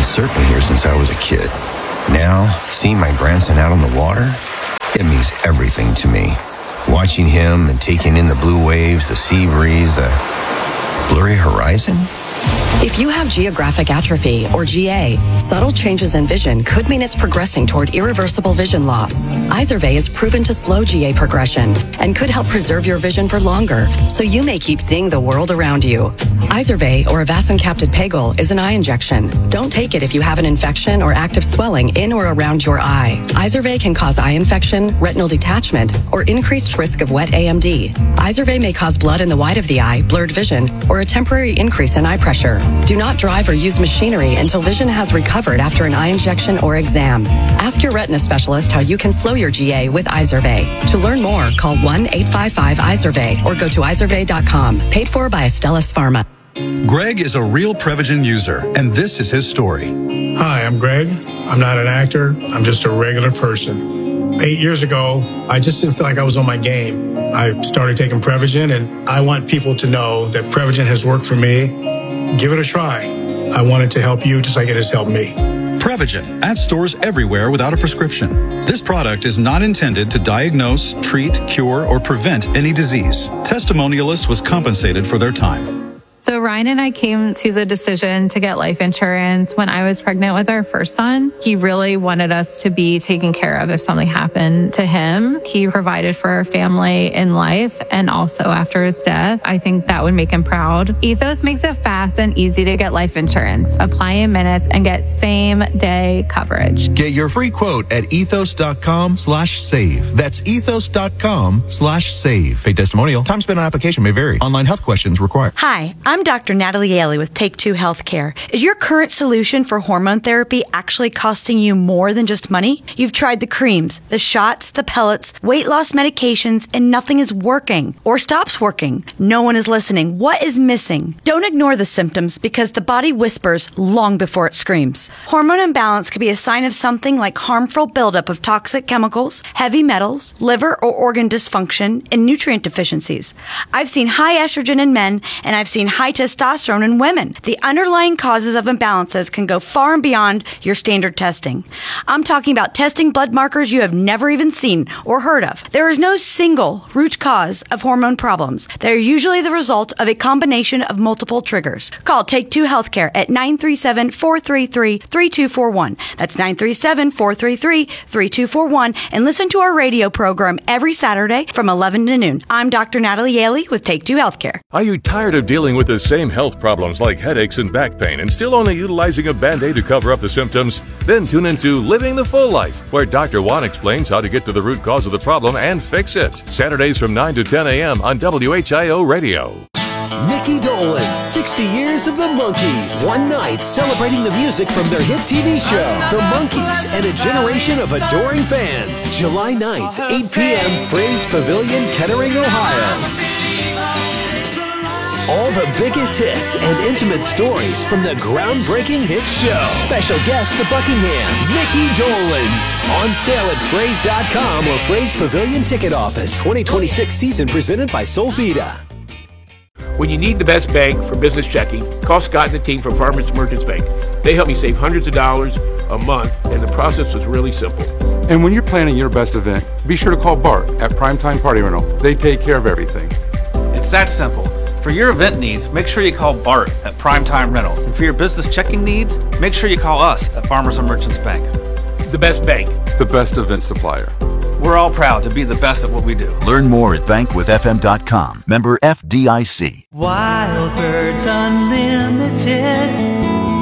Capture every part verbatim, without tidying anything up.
been surfing here since I was a kid. Now, seeing my grandson out on the water, it means everything to me. Watching him and taking in the blue waves, the sea breeze, the blurry horizon. If you have geographic atrophy, or G A, subtle changes in vision could mean it's progressing toward irreversible vision loss. Izervay is proven to slow G A progression and could help preserve your vision for longer, so you may keep seeing the world around you. Izervay, or avacincaptad pegol, is an eye injection. Don't take it if you have an infection or active swelling in or around your eye. Izervay can cause eye infection, retinal detachment, or increased risk of wet A M D. Izervay may cause blood in the white of the eye, blurred vision, or a temporary increase in eye pressure. Do not drive or use machinery until vision has recovered after an eye injection or exam. Ask your retina specialist how you can slow your G A with Izervay. To learn more, call one eight five five Izervay or go to izervay dot com. Paid for by Astellas Pharma. Greg is a real Prevagen user, and this is his story. Hi, I'm Greg. I'm not an actor. I'm just a regular person. Eight years ago, I just didn't feel like I was on my game. I started taking Prevagen, and I want people to know that Prevagen has worked for me. Give it a try. I wanted to help you just like it has helped me. Prevagen, at stores everywhere without a prescription. This product is not intended to diagnose, treat, cure, or prevent any disease. Testimonialist was compensated for their time. So Ryan and I came to the decision to get life insurance when I was pregnant with our first son. He really wanted us to be taken care of if something happened to him. He provided for our family in life and also after his death. I think that would make him proud. Ethos makes it fast and easy to get life insurance. Apply in minutes and get same day coverage. Get your free quote at ethos.com slash save. That's ethos.com slash save. Paid testimonial. Time spent on application may vary. Online health questions required. Hi, I'm Doctor Natalie Yaley with Take Two Healthcare. Is your current solution for hormone therapy actually costing you more than just money? You've tried the creams, the shots, the pellets, weight loss medications, and nothing is working or stops working. No one is listening. What is missing? Don't ignore the symptoms because the body whispers long before it screams. Hormone imbalance could be a sign of something like harmful buildup of toxic chemicals, heavy metals, liver or organ dysfunction, and nutrient deficiencies. I've seen high estrogen in men, and I've seen high testosterone in women. The underlying causes of imbalances can go far and beyond your standard testing. I'm talking about testing blood markers you have never even seen or heard of. There is no single root cause of hormone problems. They're usually the result of a combination of multiple triggers. Call Take Two Healthcare at nine three seven, four three three, three two four one. That's nine three seven, four three three, three two four one, and listen to our radio program every Saturday from eleven to noon. I'm Doctor Natalie Yaley with Take Two Healthcare. Are you tired of dealing with the same health problems like headaches and back pain and still only utilizing a Band-Aid to cover up the symptoms? Then tune into Living the Full Life, where Doctor Juan explains how to get to the root cause of the problem and fix it. Saturdays from nine to ten a.m. on W H I O Radio. Nikki Dolan, sixty years of the Monkees. One night celebrating the music from their hit T V show, The Monkees, and a generation of adoring fans. July ninth, eight p.m., Fraze Pavilion, Kettering, Ohio. All the biggest hits and intimate stories from the groundbreaking hit show. Special guest, the Buckinghams, Nikki Dolenz. On sale at fraze dot com or Fraze Pavilion Ticket Office. twenty twenty-six season presented by Solvita. When you need the best bank for business checking, call Scott and the team from Farmers Merchants Bank. They help me save hundreds of dollars a month, and the process was really simple. And when you're planning your best event, be sure to call Bart at Primetime Party Rental. They take care of everything. It's that simple. For your event needs, make sure you call Bart at Primetime Rental. And for your business checking needs, make sure you call us at Farmers and Merchants Bank. The best bank. The best event supplier. We're all proud to be the best at what we do. Learn more at bank with f m dot com. Member F D I C. Wild Birds Unlimited.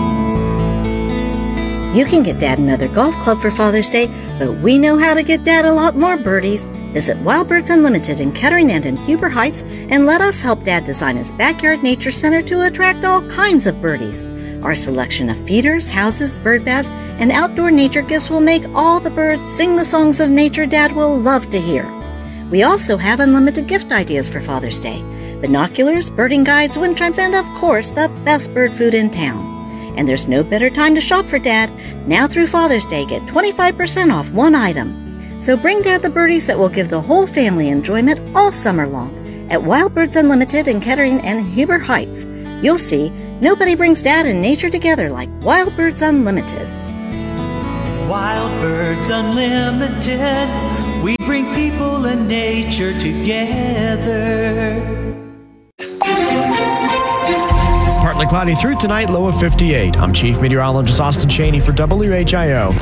You can get Dad another golf club for Father's Day, but we know how to get Dad a lot more birdies. Visit Wild Birds Unlimited in Kettering and in Huber Heights and let us help Dad design his backyard nature center to attract all kinds of birdies. Our selection of feeders, houses, bird baths, and outdoor nature gifts will make all the birds sing the songs of nature Dad will love to hear. We also have unlimited gift ideas for Father's Day. Binoculars, birding guides, wind chimes, and of course, the best bird food in town. And there's no better time to shop for Dad. Now through Father's Day, get twenty-five percent off one item. So bring Dad the birdies that will give the whole family enjoyment all summer long at Wild Birds Unlimited in Kettering and Huber Heights. You'll see, nobody brings dad and nature together like Wild Birds Unlimited. Wild Birds Unlimited, we bring people and nature together. Partly cloudy through tonight, low of fifty-eight. I'm Chief Meteorologist Austin Cheney for W H I O.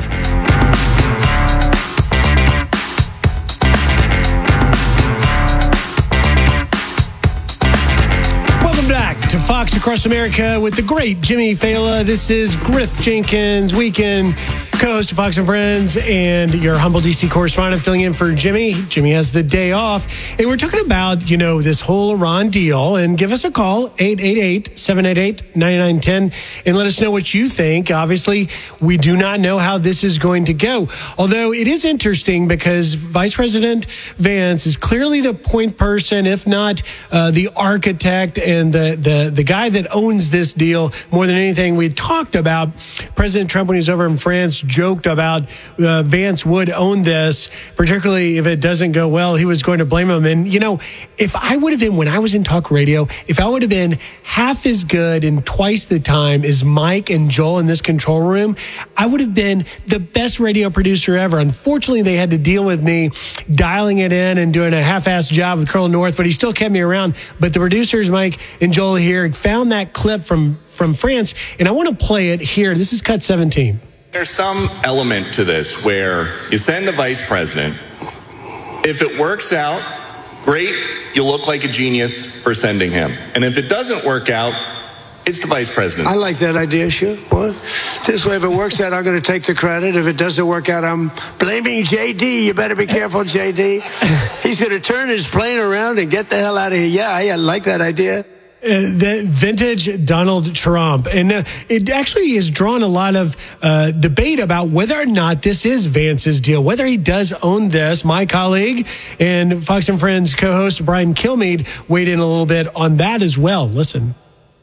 Welcome back to Fox Across America with the great Jimmy Fallon. This is Griff Jenkins, weekend co-host of Fox and Friends, and your humble D C correspondent filling in for Jimmy. Jimmy has the day off. And we're talking about, you know, this whole Iran deal. And give us a call, eight eight eight, seven eight eight, nine nine one zero, and let us know what you think. Obviously, we do not know how this is going to go. Although it is interesting because Vice President Vance is clearly the point person, if not uh, the architect and the, the, the guy that owns this deal more than anything. We talked about President Trump when he was over in France, joked about uh, Vance would own this, particularly if it doesn't go well, he was going to blame him. And, you know, if I would have been, when I was in talk radio, if I would have been half as good and twice the time as Mike and Joel in this control room, I would have been the best radio producer ever. Unfortunately, they had to deal with me dialing it in and doing a half-assed job with Colonel North, but he still kept me around. But the producers, Mike and Joel here, found that clip from, from France, and I want to play it here. This is cut seventeen. There's some element to this where you send the vice president. If it works out, great, you look like a genius for sending him. And if it doesn't work out, it's the vice president. I like that idea, sure. What? This way, if it works out, I'm going to take the credit. If it doesn't work out, I'm blaming J D. You better be careful, J D. He's going to turn his plane around and get the hell out of here. Yeah, I like that idea. Uh, the vintage Donald Trump. And uh, it actually has drawn a lot of uh, debate about whether or not this is Vance's deal, whether he does own this. My colleague and Fox and Friends co-host Brian Kilmeade weighed in a little bit on that as well. Listen.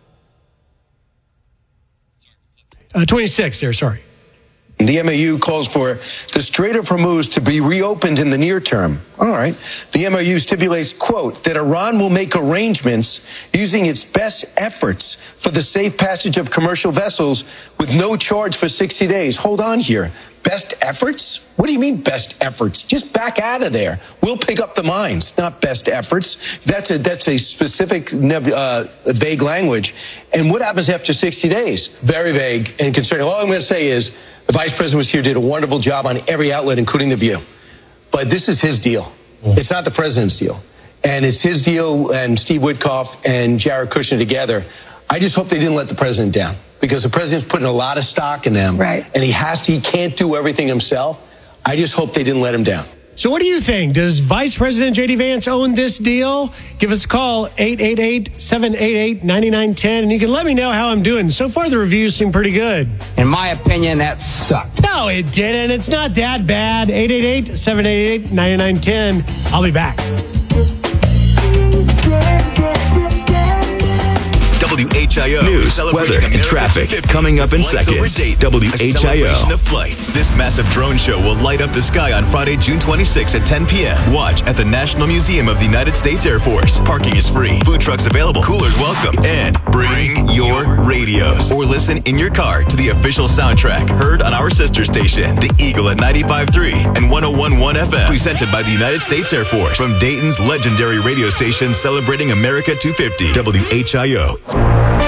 Uh, twenty-six there, sorry. The M O U calls for the Strait of Hormuz to be reopened in the near term. All right. The M O U stipulates, quote, that Iran will make arrangements using its best efforts for the safe passage of commercial vessels with no charge for sixty days. Hold on here. Best efforts? What do you mean best efforts? Just back out of there. We'll pick up the mines, not best efforts. That's a that's a specific uh, vague language. And what happens after sixty days? Very vague and concerning. All I'm going to say is the vice president was here, did a wonderful job on every outlet, including The View. But this is his deal. It's not the president's deal. And it's his deal and Steve Witkoff and Jared Kushner together. I just hope they didn't let the president down, because the president's putting a lot of stock in them. Right. And he has to, he can't do everything himself. I just hope they didn't let him down. So what do you think? Does Vice President J D Vance own this deal? Give us a call, eight eight eight, seven eight eight, nine nine one zero, and you can let me know how I'm doing. So far, the reviews seem pretty good. In my opinion, that sucked. No, it didn't. It's not that bad. eight eight eight, seven eight eight, nine nine one zero. I'll be back. W H I O news, weather, and traffic coming up in seconds. W H I O. Of flight. This massive drone show will light up the sky on Friday, June twenty-sixth at ten p.m. Watch at the National Museum of the United States Air Force. Parking is free. Food trucks available. Coolers welcome. And bring your radios or listen in your car to the official soundtrack heard on our sister station, The Eagle at ninety-five point three and one oh one point one F M. Presented by the United States Air Force from Dayton's legendary radio station celebrating America two fifty. W H I O.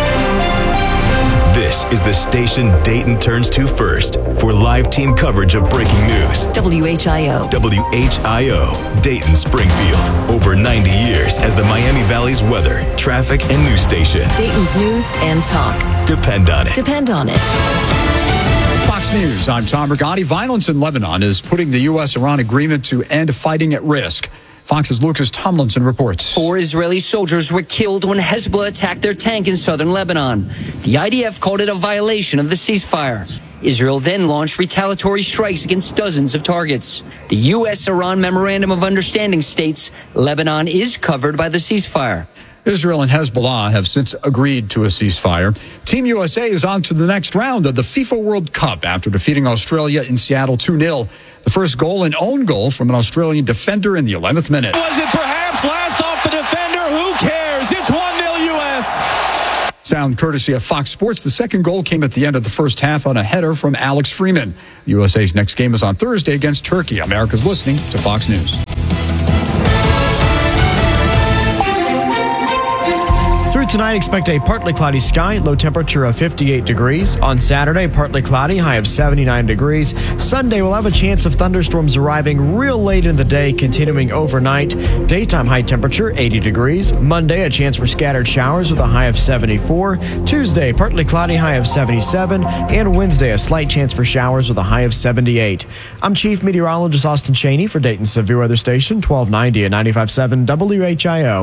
This is the station Dayton turns to first for live team coverage of breaking news. W H I O. W H I O, Dayton Springfield. Over ninety years as the Miami Valley's weather, traffic, and news station. Dayton's news and talk. Depend on it. Depend on it. Fox News, I'm Tom Rigotti. Violence in Lebanon is putting the U S Iran agreement to end fighting at risk. Fox's Lucas Tomlinson reports. Four Israeli soldiers were killed when Hezbollah attacked their tank in southern Lebanon. The I D F called it a violation of the ceasefire. Israel then launched retaliatory strikes against dozens of targets. The U S-Iran Memorandum of Understanding states Lebanon is covered by the ceasefire. Israel and Hezbollah have since agreed to a ceasefire. Team U S A is on to the next round of the FIFA World Cup after defeating Australia in Seattle two nil. The first goal, an own goal from an Australian defender in the eleventh minute. Was it perhaps last off the defender? Who cares? It's one nil U S. Sound courtesy of Fox Sports. The second goal came at the end of the first half on a header from Alex Freeman. U S A's next game is on Thursday against Turkey. America's listening to Fox News. Through tonight, expect a partly cloudy sky, low temperature of fifty-eight degrees. On Saturday, partly cloudy, high of seventy-nine degrees. Sunday, we'll have a chance of thunderstorms arriving real late in the day, continuing overnight. Daytime high temperature, eighty degrees. Monday, a chance for scattered showers with a high of seventy-four. Tuesday, partly cloudy, high of seventy-seven. And Wednesday, a slight chance for showers with a high of seventy-eight. I'm Chief Meteorologist Austin Cheney for Dayton's Severe Weather Station, twelve ninety and ninety-five point seven W H I O.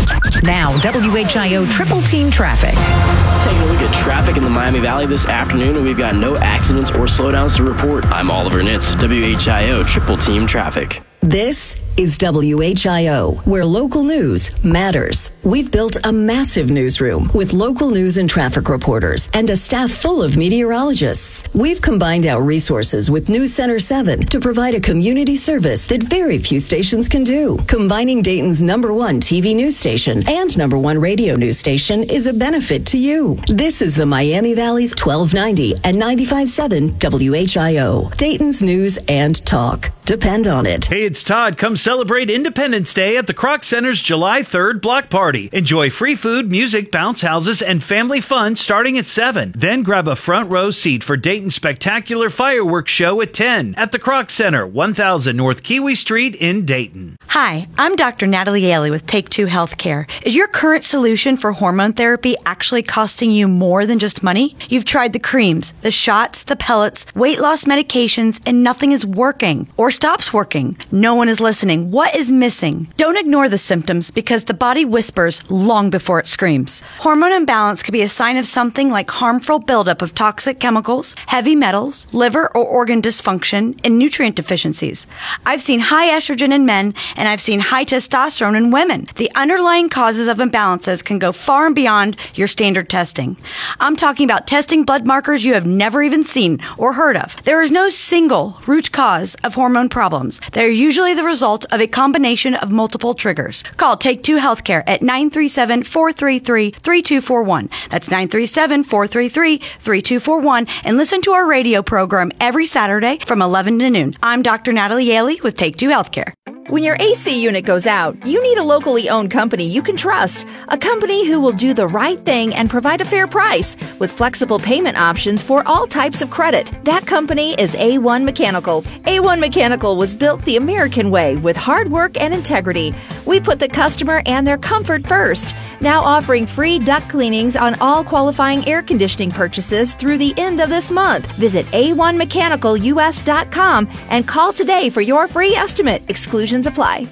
Now, W H I O Triple Team Traffic. Taking a look at traffic in the Miami Valley this afternoon, and we've got no accidents or slowdowns to report. I'm Oliver Nitz, W H I O Triple Team Traffic. This is W H I O, where local news matters. We've built a massive newsroom with local news and traffic reporters and a staff full of meteorologists. We've combined our resources with News Center seven to provide a community service that very few stations can do. Combining Dayton's number one T V news station and number one radio news station is a benefit to you. This is the Miami Valley's twelve ninety and ninety-five point seven W H I O, Dayton's news and talk. Depend on it. Hey, it's Todd. Come celebrate Independence Day at the Kroc Center's July third block party. Enjoy free food, music, bounce houses, and family fun starting at seven. Then grab a front row seat for Dayton's spectacular fireworks show at ten at the Kroc Center, one thousand North Kiwi Street in Dayton. Hi, I'm Doctor Natalie Ailey with Take Two Healthcare. Is your current solution for hormone therapy actually costing you more than just money? You've tried the creams, the shots, the pellets, weight loss medications, and nothing is working or stops working. No one is listening. What is missing? Don't ignore the symptoms because the body whispers long before it screams. Hormone imbalance could be a sign of something like harmful buildup of toxic chemicals, heavy metals, liver or organ dysfunction, and nutrient deficiencies. I've seen high estrogen in men and I've seen high testosterone in women. The underlying causes of imbalances can go far and beyond your standard testing. I'm talking about testing blood markers you have never even seen or heard of. There is no single root cause of hormone problems. They're usually the result of a combination of multiple triggers. Call Take Two Healthcare at nine three seven, four three three, three two four one. That's nine three seven, four three three, three two four one. And listen to our radio program every Saturday from eleven to noon. I'm Doctor Natalie Ailey with Take Two Healthcare. When your A C unit goes out, you need a locally owned company you can trust. A company who will do the right thing and provide a fair price with flexible payment options for all types of credit. That company is A one Mechanical. A one Mechanical was built the American way with hard work and integrity. We put the customer and their comfort first. Now offering free duct cleanings on all qualifying air conditioning purchases through the end of this month. Visit A one mechanical U S dot com and call today for your free estimate. Exclusions apply.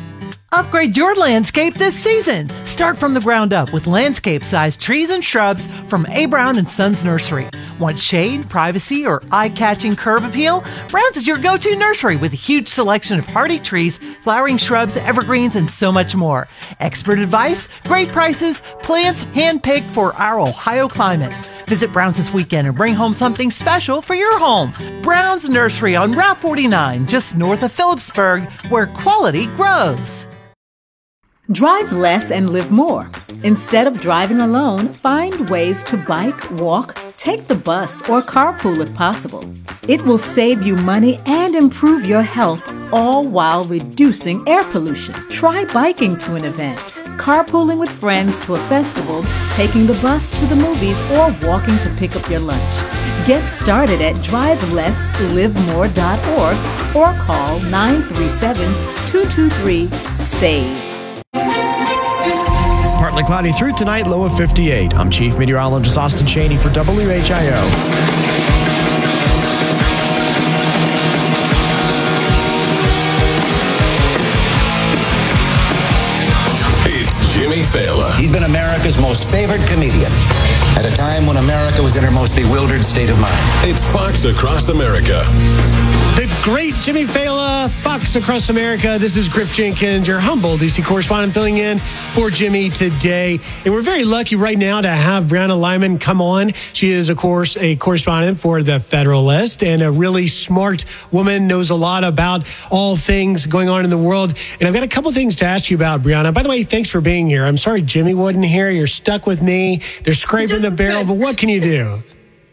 Upgrade your landscape this season. Start from the ground up with landscape-sized trees and shrubs from A. Brown and Sons Nursery. Want shade, privacy, or eye-catching curb appeal? Brown's is your go-to nursery with a huge selection of hardy trees, flowering shrubs, evergreens, and so much more. Expert advice, great prices, plants hand-picked for our Ohio climate. Visit Brown's this weekend and bring home something special for your home. Brown's Nursery on Route forty-nine, just north of Phillipsburg, where quality grows. Drive less and live more. Instead of driving alone, find ways to bike, walk, take the bus, or carpool if possible. It will save you money and improve your health, all while reducing air pollution. Try biking to an event, carpooling with friends to a festival, taking the bus to the movies, or walking to pick up your lunch. Get started at drive less live more dot org or call nine three seven, two two three, SAVE. Partly cloudy through tonight, low of fifty-eight. I'm Chief Meteorologist Austin Cheney for W H I O. It's Jimmy Fallon. He's been America's most favored comedian. at a time when America was in her most bewildered state of mind. It's Fox Across America. The great Jimmy Fallon, Fox Across America. This is Griff Jenkins, your humble D C correspondent, filling in for Jimmy today. And we're very lucky right now to have Brianna Lyman come on. She is, of course, a correspondent for The Federalist and a really smart woman, knows a lot about all things going on in the world. And I've got a couple things to ask you about, Brianna. By the way, thanks for being here. I'm sorry Jimmy wasn't here. You're stuck with me. They're scraping the barrel, but what can you do?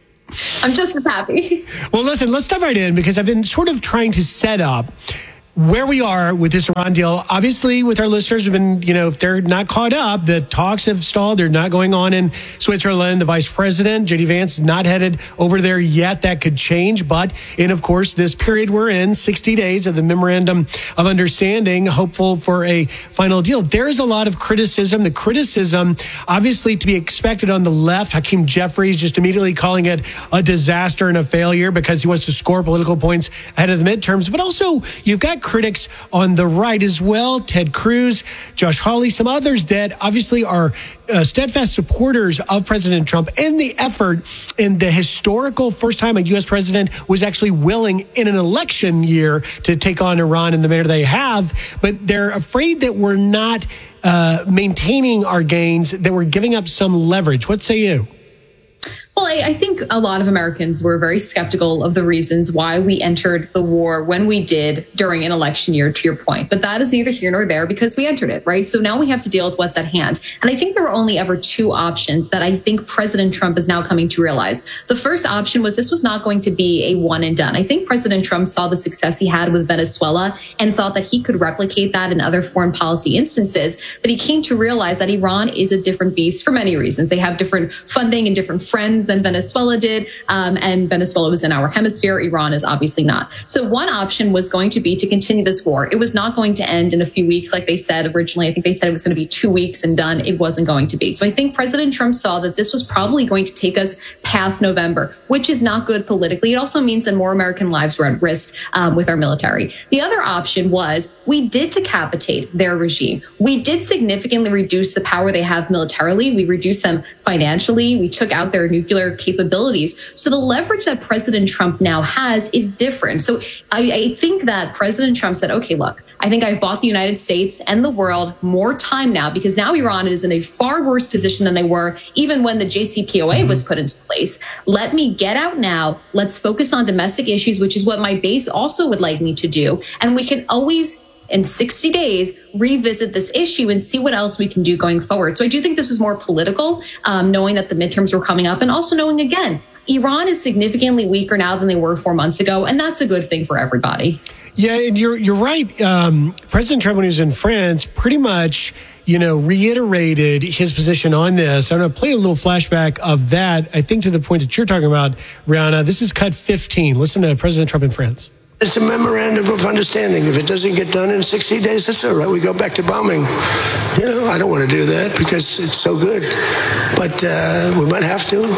I'm just as happy. Well, listen, let's dive right in because I've been sort of trying to set up where we are with this Iran deal. Obviously, with our listeners, have been, you know, if they're not caught up, the talks have stalled. They're not going on in Switzerland. The vice president, J D Vance, is not headed over there yet. That could change. But in, of course, this period we're in, sixty days of the memorandum of understanding, hopeful for a final deal. There is a lot of criticism. The criticism, obviously, to be expected on the left. Hakeem Jeffries just immediately calling it a disaster and a failure because he wants to score political points ahead of the midterms. But also, you've got critics on the right as well, Ted Cruz, Josh Hawley, some others that obviously are uh, steadfast supporters of President Trump and the effort in the historical first time a U S president was actually willing in an election year to take on Iran in the manner they have. But they're afraid that we're not uh, maintaining our gains, that we're giving up some leverage. What say you? Well, I, I think a lot of Americans were very skeptical of the reasons why we entered the war when we did during an election year, to your point. But that is neither here nor there because we entered it, right? So now we have to deal with what's at hand. And I think there were only ever two options that I think President Trump is now coming to realize. The first option was this was not going to be a one and done. I think President Trump saw the success he had with Venezuela and thought that he could replicate that in other foreign policy instances. But he came to realize that Iran is a different beast for many reasons. They have different funding and different friends than Venezuela did. Um, and Venezuela was in our hemisphere. Iran is obviously not. So one option was going to be to continue this war. It was not going to end in a few weeks, like they said originally. I think they said it was going to be two weeks and done. It wasn't going to be. So I think President Trump saw that this was probably going to take us past November, which is not good politically. It also means that more American lives were at risk um, with our military. The other option was we did decapitate their regime. We did significantly reduce the power they have militarily. We reduced them financially. We took out their nuclear capabilities. So the leverage that President Trump now has is different. So I, I think that President Trump said, okay, look, I think I've bought the United States and the world more time now because now Iran is in a far worse position than they were even when the J C P O A was put into place. Let me get out now. Let's focus on domestic issues, which is what my base also would like me to do. And we can always in sixty days, revisit this issue and see what else we can do going forward. So I do think this is more political, um, knowing that the midterms were coming up and also knowing, again, Iran is significantly weaker now than they were four months ago. And that's a good thing for everybody. Yeah, and you're you're right. Um, President Trump, when he was in France, pretty much, you know, reiterated his position on this. I'm going to play a little flashback of that, I think, to the point that you're talking about, Brianna. This is cut fifteen. Listen to President Trump in France. It's a memorandum of understanding. If it doesn't get done in sixty days, that's all right. We go back to bombing. You know, I don't want to do that because it's so good. But uh, we might have to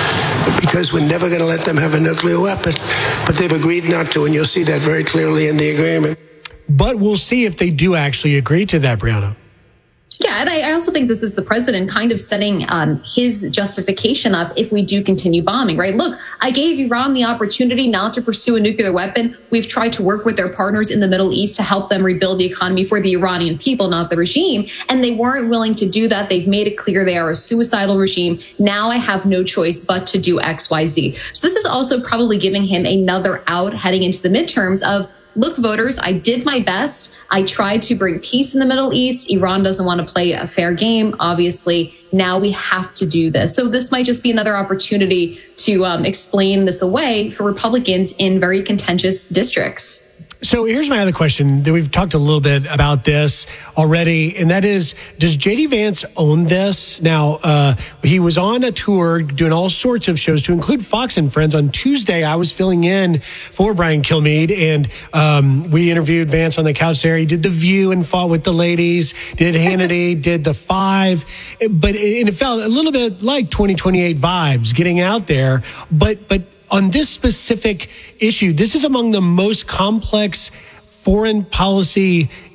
because we're never going to let them have a nuclear weapon. But they've agreed not to, and you'll see that very clearly in the agreement. But we'll see if they do actually agree to that, Brianna. Yeah, and I also think this is the president kind of setting um, his justification up if we do continue bombing, right? Look, I gave Iran the opportunity not to pursue a nuclear weapon. We've tried to work with their partners in the Middle East to help them rebuild the economy for the Iranian people, not the regime. And they weren't willing to do that. They've made it clear they are a suicidal regime. Now I have no choice but to do X, Y, Z. So this is also probably giving him another out heading into the midterms of, look, voters, I did my best. I tried to bring peace in the Middle East. Iran doesn't want to play a fair game. Obviously, now we have to do this. So this might just be another opportunity to um, explain this away for Republicans in very contentious districts. So here's my other question that we've talked a little bit about this already, and that is, does J D Vance own this? Now, uh, he was on a tour doing all sorts of shows to include Fox and Friends. On Tuesday, I was filling in for Brian Kilmeade, and um, we interviewed Vance on the couch there. He did The View and fought with the ladies, did Hannity, did The Five, but it, and it felt a little bit like twenty twenty-eight vibes getting out there, but but on this specific issue, this is among the most complex foreign policy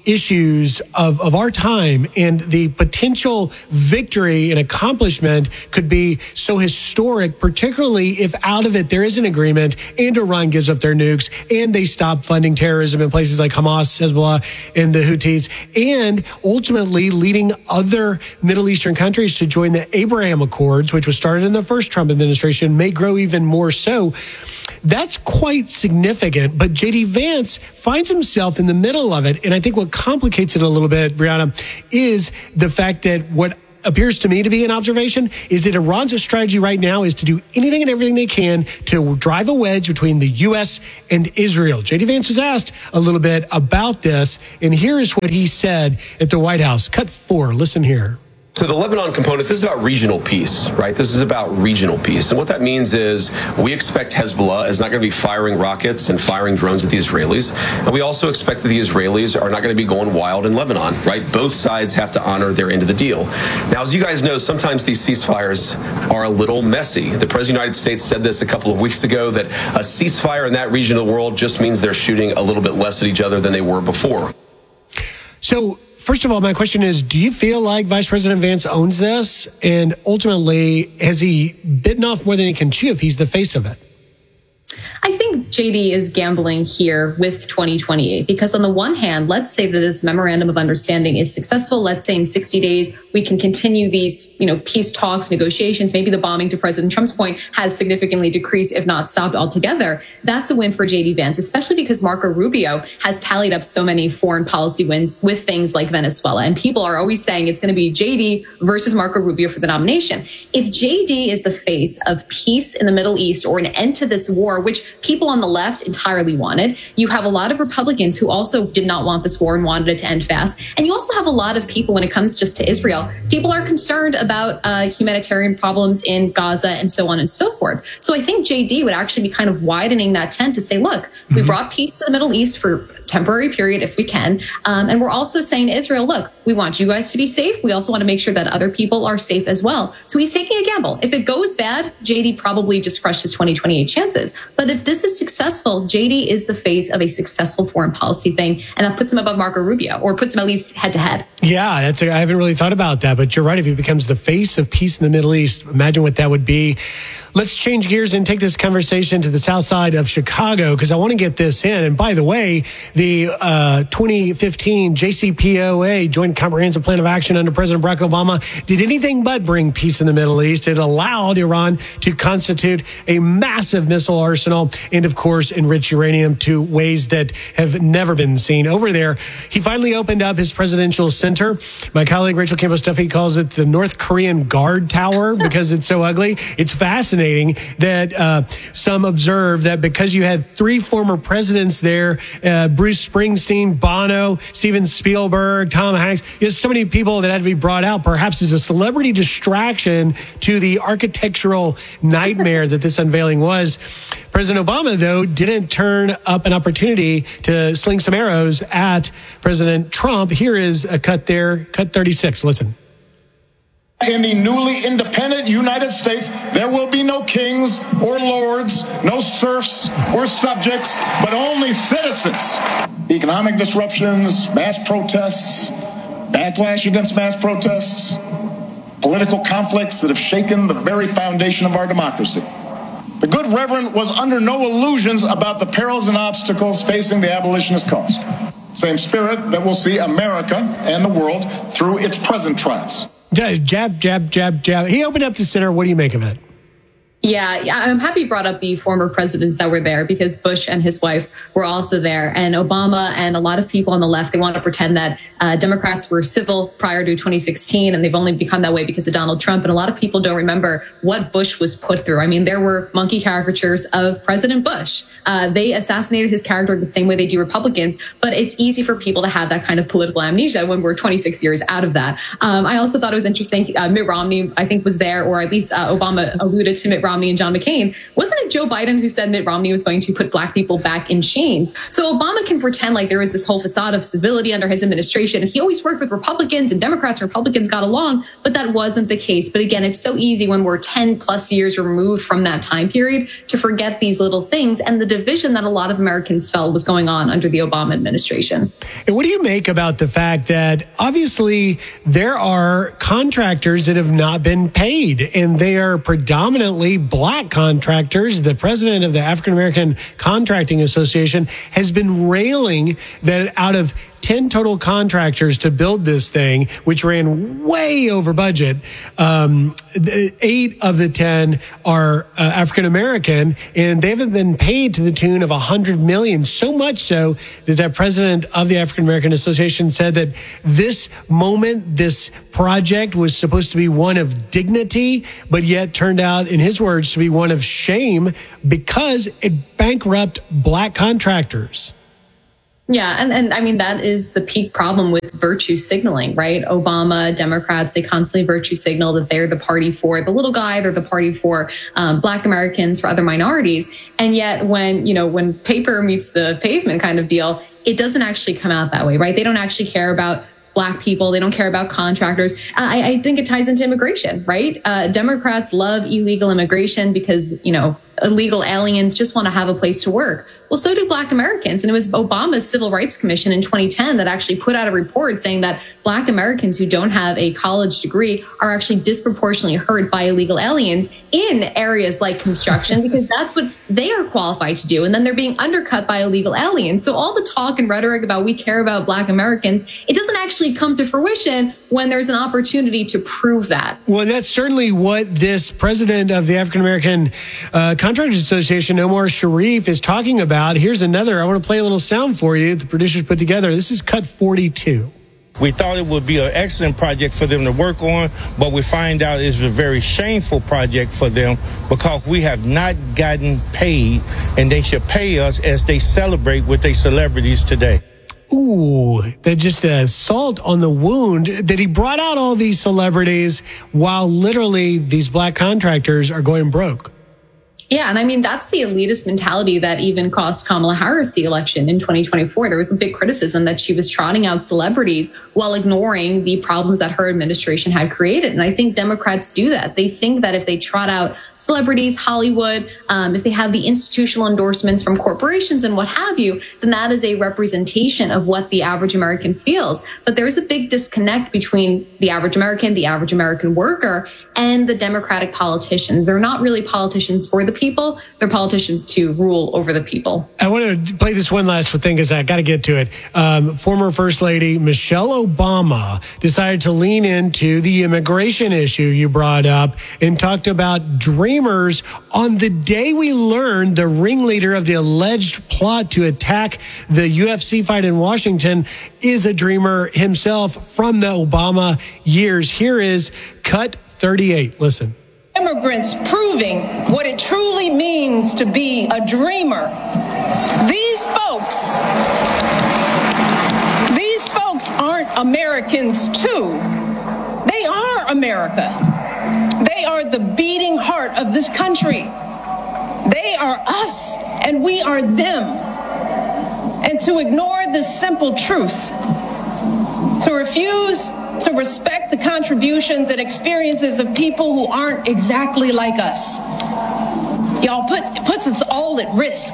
issues of, of our time, and the potential victory and accomplishment could be so historic, particularly if out of it there is an agreement and Iran gives up their nukes and they stop funding terrorism in places like Hamas, Hezbollah, and the Houthis, and ultimately leading other Middle Eastern countries to join the Abraham Accords, which was started in the first Trump administration, may grow even more so. That's quite significant, but J D. Vance finds himself in the middle of it. And I think what complicates it a little bit, Brianna, is the fact that what appears to me to be an observation is that Iran's strategy right now is to do anything and everything they can to drive a wedge between the U S and Israel. J D. Vance was asked a little bit about this, and here is what he said at the White House. Cut four. Listen here. So the Lebanon component, this is about regional peace, right? This is about regional peace. And what that means is we expect Hezbollah is not going to be firing rockets and firing drones at the Israelis. And we also expect that the Israelis are not going to be going wild in Lebanon, right? Both sides have to honor their end of the deal. Now, as you guys know, sometimes these ceasefires are a little messy. The President of the United States said this a couple of weeks ago, that a ceasefire in that region of the world just means they're shooting a little bit less at each other than they were before. So, first of all, my question is, do you feel like Vice President Vance owns this? And ultimately, has he bitten off more than he can chew if he's the face of it? I think J D is gambling here with twenty twenty-eight, because on the one hand, let's say that this memorandum of understanding is successful. Let's say in sixty days, we can continue these, you know, peace talks, negotiations. Maybe the bombing, to President Trump's point, has significantly decreased, if not stopped altogether. That's a win for J D. Vance, especially because Marco Rubio has tallied up so many foreign policy wins with things like Venezuela. And people are always saying it's going to be J D versus Marco Rubio for the nomination. If J D is the face of peace in the Middle East or an end to this war, which people on the left entirely wanted. You have a lot of Republicans who also did not want this war and wanted it to end fast. And you also have a lot of people, when it comes just to Israel, people are concerned about uh, humanitarian problems in Gaza and so on and so forth. So I think J D would actually be kind of widening that tent to say, look, mm-hmm. we brought peace to the Middle East for a temporary period if we can. Um, and we're also saying to Israel, look, we want you guys to be safe. We also want to make sure that other people are safe as well. So he's taking a gamble. If it goes bad, J D probably just crushed his twenty twenty-eight chances. But if this is successful, J D is the face of a successful foreign policy thing, and that puts him above Marco Rubio, or puts him at least head to head. Yeah, that's a, I haven't really thought about that, but you're right. If he becomes the face of peace in the Middle East, imagine what that would be. Let's change gears and take this conversation to the south side of Chicago, because I want to get this in. And by the way, the uh, twenty fifteen J C P O A, Joint Comprehensive Plan of Action under President Barack Obama, did anything but bring peace in the Middle East. It allowed Iran to constitute a massive missile arsenal and, of course, enrich uranium to ways that have never been seen over there. He finally opened up his presidential center. My colleague Rachel Campos-Duffy calls it the North Korean Guard Tower because it's so ugly. It's fascinating that uh, some observe that because you had three former presidents there, uh, Bruce Springsteen, Bono, Steven Spielberg, Tom Hanks, you know, so many people that had to be brought out, perhaps as a celebrity distraction to the architectural nightmare that this unveiling was. President Obama, though, didn't turn up an opportunity to sling some arrows at President Trump. Here is a cut there, cut thirty-six. Listen. In the newly independent United States, there will be no kings or lords, no serfs or subjects, but only citizens. Economic disruptions, mass protests, backlash against mass protests, political conflicts that have shaken the very foundation of our democracy. The good Reverend was under no illusions about the perils and obstacles facing the abolitionist cause. Same spirit that will see America and the world through its present trials. Jab, jab, jab, jab. He opened up the center. What do you make of it? Yeah, yeah, I'm happy you brought up the former presidents that were there, because Bush and his wife were also there. And Obama and a lot of people on the left, they want to pretend that uh, Democrats were civil prior to twenty sixteen, and they've only become that way because of Donald Trump. And a lot of people don't remember what Bush was put through. I mean, there were monkey caricatures of President Bush. Uh, they assassinated his character the same way they do Republicans, but it's easy for people to have that kind of political amnesia when we're twenty-six years out of that. Um, I also thought it was interesting. Uh, Mitt Romney, I think, was there, or at least uh, Obama alluded to Mitt Romney Romney and John McCain, wasn't it Joe Biden who said Mitt Romney was going to put black people back in chains? So Obama can pretend like there was this whole facade of civility under his administration, and he always worked with Republicans, and Democrats and Republicans got along, but that wasn't the case. But again, it's so easy when we're ten plus years removed from that time period to forget these little things and the division that a lot of Americans felt was going on under the Obama administration. And what do you make about the fact that obviously there are contractors that have not been paid, and they are predominantly black contractors? The president of the African American Contracting Association has been railing that out of ten total contractors to build this thing, which ran way over budget, um, eight of the ten are uh, African American, and they haven't been paid to the tune of one hundred million dollars. So much so that the president of the African American Association said that this moment, this project was supposed to be one of dignity, but yet turned out, in his words, to be one of shame because it bankrupted black contractors. Yeah. And, and I mean, that is the peak problem with virtue signaling, right? Obama, Democrats, they constantly virtue signal that they're the party for the little guy. They're the party for um, black Americans, for other minorities. And yet when, you know, when paper meets the pavement kind of deal, it doesn't actually come out that way, right? They don't actually care about black people. They don't care about contractors. I, I think it ties into immigration, right? Uh, Democrats love illegal immigration because, you know, illegal aliens just want to have a place to work. Well, so do black Americans. And it was Obama's Civil Rights Commission in twenty ten that actually put out a report saying that black Americans who don't have a college degree are actually disproportionately hurt by illegal aliens in areas like construction because that's what they are qualified to do. And then they're being undercut by illegal aliens. So all the talk and rhetoric about we care about black Americans, it doesn't actually come to fruition when there's an opportunity to prove that. Well, that's certainly what this president of the African American uh, Contractors Association, Omar Sharif, is talking about. Here's another. I want to play a little sound for you. The producers put together. This is cut forty-two. We thought it would be an excellent project for them to work on, but we find out it's a very shameful project for them because we have not gotten paid, and they should pay us as they celebrate with their celebrities today. Ooh, that just uh, salt on the wound that he brought out all these celebrities while literally these black contractors are going broke. Yeah, and I mean, that's the elitist mentality that even cost Kamala Harris the election in twenty twenty-four. There was a big criticism that she was trotting out celebrities while ignoring the problems that her administration had created. And I think Democrats do that. They think that if they trot out celebrities, Hollywood, um, if they have the institutional endorsements from corporations and what have you, then that is a representation of what the average American feels. But there is a big disconnect between the average American, the average American worker, and the Democratic politicians. They're not really politicians for the people. They're politicians to rule over the people. I want to play this one last thing because I got to get to it. Um, former First Lady Michelle Obama decided to lean into the immigration issue you brought up and talked about dreamers on the day we learned the ringleader of the alleged plot to attack the U F C fight in Washington is a dreamer himself from the Obama years. Here is cut thirty-eight. Listen. Immigrants proving what it truly means to be a dreamer. These folks, these folks aren't Americans too. They are America. They are the beating heart of this country. They are us and we are them. And to ignore this simple truth, to refuse to respect the contributions and experiences of people who aren't exactly like us, y'all, put, puts us all at risk.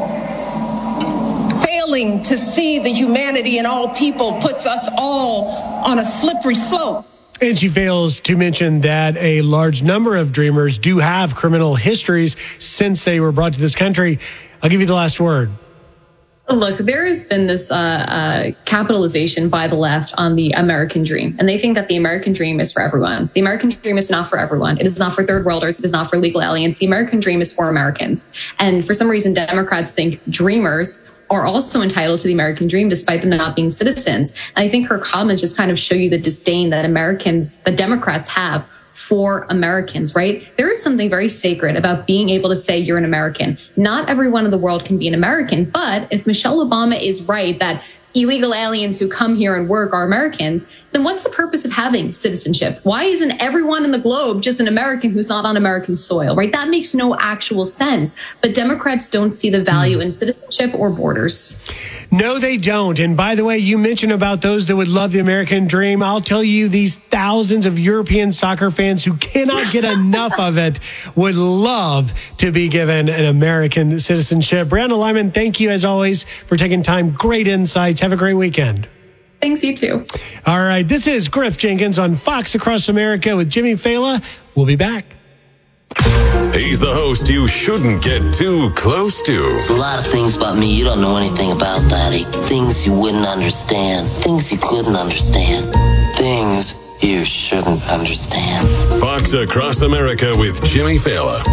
Failing to see the humanity in all people puts us all on a slippery slope. And she fails to mention that a large number of dreamers do have criminal histories since they were brought to this country. I'll give you the last word. Look, there has been this uh, uh, capitalization by the left on the American dream, and they think that the American dream is for everyone. The American dream is not for everyone. It is not for third worlders. It is not for legal aliens. The American dream is for Americans. And for some reason, Democrats think dreamers are also entitled to the American dream, despite them not being citizens. And I think her comments just kind of show you the disdain that Americans, that Democrats have for Americans, right? There is something very sacred about being able to say you're an American. Not everyone in the world can be an American, but if Michelle Obama is right that illegal aliens who come here and work are Americans, then what's the purpose of having citizenship? Why isn't everyone in the globe just an American who's not on American soil, right? That makes no actual sense. But Democrats don't see the value in citizenship or borders. No, they don't. And by the way, you mentioned about those that would love the American dream. I'll tell you, these thousands of European soccer fans who cannot get enough of it would love to be given an American citizenship. Brianna Lyman, thank you as always for taking time. Great insights. Have a great weekend. Thanks, you too. All right, this is Griff Jenkins on Fox Across America with Jimmy Fallon. We'll be back. He's the host you shouldn't get too close to. There's a lot of things about me you don't know anything about, Daddy. Things you wouldn't understand. Things you couldn't understand. Things you shouldn't understand. Fox Across America with Jimmy Fallon.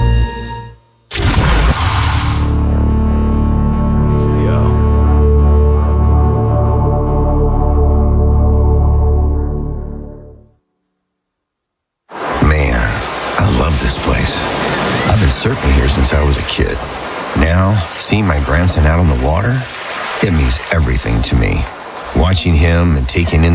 This place. I've been surfing here since I was a kid. Now, seeing my grandson out on the water, it means everything to me. Watching him and taking in